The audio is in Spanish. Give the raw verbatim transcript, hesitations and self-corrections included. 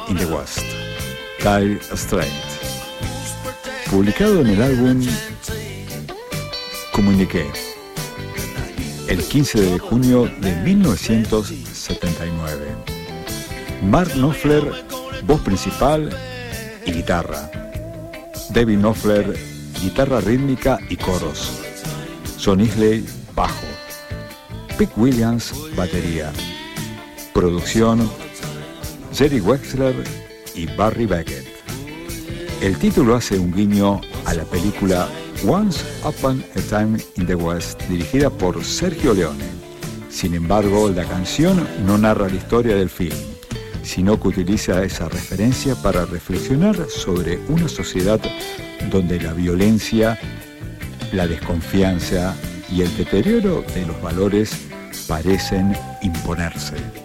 in the West, Dire Straits, publicado en el álbum Communiqué, el quince de junio de mil novecientos setenta y nueve. Mark Knopfler, voz principal y guitarra. David Knopfler, guitarra rítmica y coros. Son Isley, bajo. Pete Williams, batería. Producción, Jerry Wexler y Barry Beckett. El título hace un guiño a la película Once Upon a Time in the West, dirigida por Sergio Leone. Sin embargo, la canción no narra la historia del film, sino que utiliza esa referencia para reflexionar sobre una sociedad donde la violencia, la desconfianza y el deterioro de los valores parecen imponerse.